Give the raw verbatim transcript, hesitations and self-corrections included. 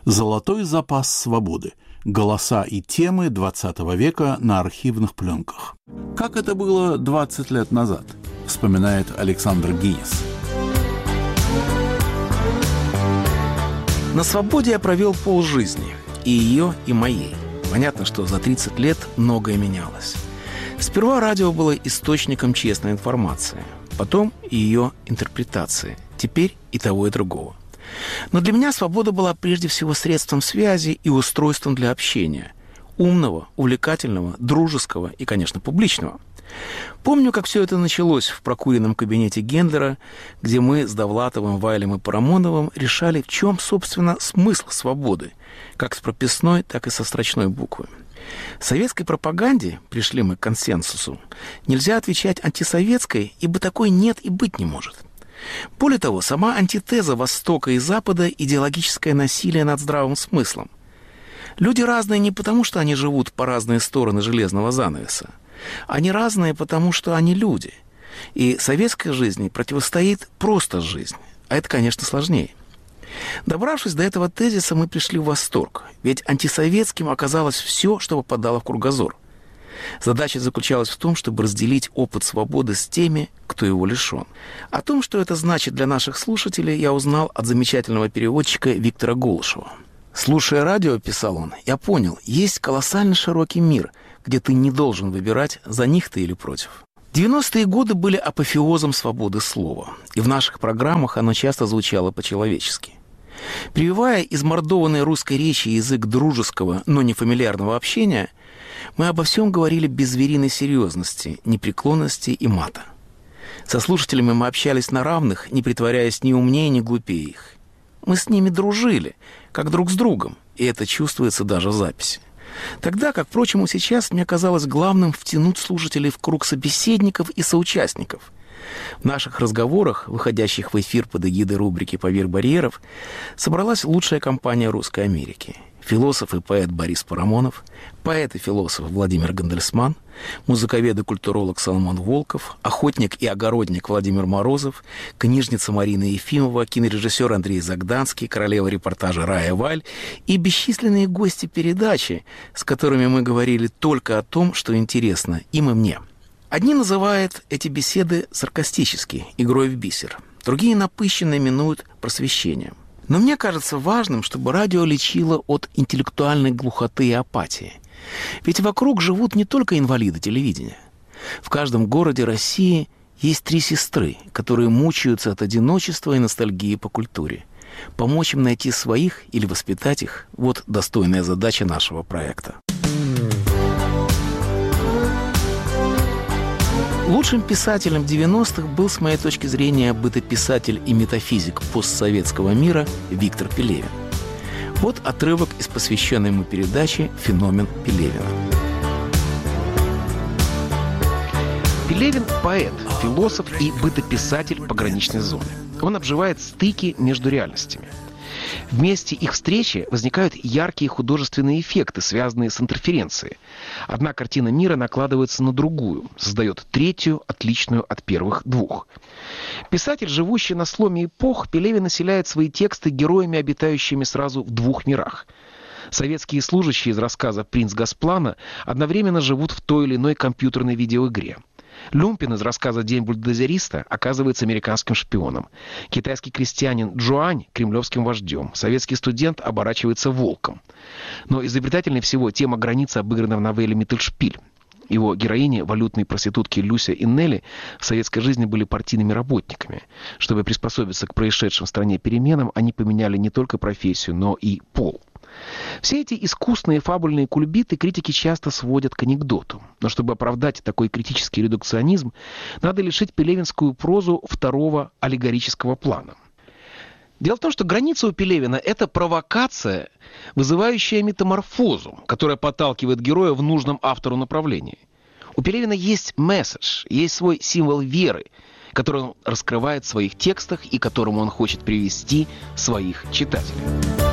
Золотой запас свободы. Голоса и темы двадцатого века на архивных пленках. Как это было двадцать лет назад, вспоминает Александр Гинис. На свободе я провел полжизни. И ее, и моей. Понятно, что за тридцать лет многое менялось. Сперва радио было источником честной информации. Потом и ее интерпретации. Теперь и того, и другого. Но для меня свобода была прежде всего средством связи и устройством для общения. Умного, увлекательного, дружеского и, конечно, публичного. Помню, как все это началось в прокуренном кабинете Гендлера, где мы с Довлатовым, Вайлем и Парамоновым решали, в чем, собственно, смысл свободы, как с прописной, так и со строчной буквы. Советской пропаганде, пришли мы к консенсусу, нельзя отвечать антисоветской, ибо такой нет и быть не может. Более того, сама антитеза Востока и Запада – идеологическое насилие над здравым смыслом. Люди разные не потому, что они живут по разные стороны железного занавеса. Они разные, потому что они люди. И советской жизни противостоит просто жизнь. А это, конечно, сложнее. Добравшись до этого тезиса, мы пришли в восторг. Ведь антисоветским оказалось все, что попадало в кругозор. Задача заключалась в том, чтобы разделить опыт свободы с теми, кто его лишен. О том, что это значит для наших слушателей, я узнал от замечательного переводчика Виктора Голышева. «Слушая радио, — писал он, — я понял, есть колоссально широкий мир, где ты не должен выбирать, за них ты или против». девяностые годы были апофеозом свободы слова, и в наших программах оно часто звучало по-человечески. Прививая измордованной русской речи язык дружеского, но не фамильярного общения, мы обо всем говорили без звериной серьезности, непреклонности и мата. Со слушателями мы общались на равных, не притворяясь ни умнее, ни глупее их. Мы с ними дружили, как друг с другом, и это чувствуется даже в записи. Тогда, как, впрочем, и сейчас, мне казалось главным втянуть слушателей в круг собеседников и соучастников. В наших разговорах, выходящих в эфир под эгидой рубрики «Поверь барьеров», собралась лучшая компания Русской Америки. Философ и поэт Борис Парамонов, поэт и философ Владимир Гандельсман, музыковед и культуролог Соломон Волков, охотник и огородник Владимир Морозов, книжница Марина Ефимова, кинорежиссер Андрей Загданский, королева репортажа Рая Валь и бесчисленные гости передачи, с которыми мы говорили только о том, что интересно им и мне. Одни называют эти беседы саркастически, игрой в бисер, другие напыщенно именуют просвещением. Но мне кажется важным, чтобы радио лечило от интеллектуальной глухоты и апатии. Ведь вокруг живут не только инвалиды телевидения. В каждом городе России есть три сестры, которые мучаются от одиночества и ностальгии по культуре. Помочь им найти своих или воспитать их – вот достойная задача нашего проекта. Лучшим писателем девяностых был, с моей точки зрения, бытописатель и метафизик постсоветского мира Виктор Пелевин. Вот отрывок из посвященной ему передачи «Феномен Пелевина». Пелевин – поэт, философ и бытописатель пограничной зоны. Он обживает стыки между реальностями. В месте их встречи возникают яркие художественные эффекты, связанные с интерференцией. Одна картина мира накладывается на другую, создает третью, отличную от первых двух. Писатель, живущий на сломе эпох, Пелевин населяет свои тексты героями, обитающими сразу в двух мирах. Советские служащие из рассказа «Принц Госплана» одновременно живут в той или иной компьютерной видеоигре. Люмпин из рассказа «День бульдозериста» оказывается американским шпионом. Китайский крестьянин Джуань – кремлевским вождем. Советский студент оборачивается волком. Но изобретательнее всего тема границы обыграна в новелле «Миттельшпиль». Его героини, валютные проститутки Люся и Нелли, в советской жизни были партийными работниками. Чтобы приспособиться к происшедшим в стране переменам, они поменяли не только профессию, но и пол. Все эти искусные фабульные кульбиты критики часто сводят к анекдоту. Но чтобы оправдать такой критический редукционизм, надо лишить пелевинскую прозу второго аллегорического плана. Дело в том, что граница у Пелевина – это провокация, вызывающая метаморфозу, которая подталкивает героя в нужном автору направлении. У Пелевина есть месседж, есть свой символ веры, который он раскрывает в своих текстах и к которому он хочет привести своих читателей.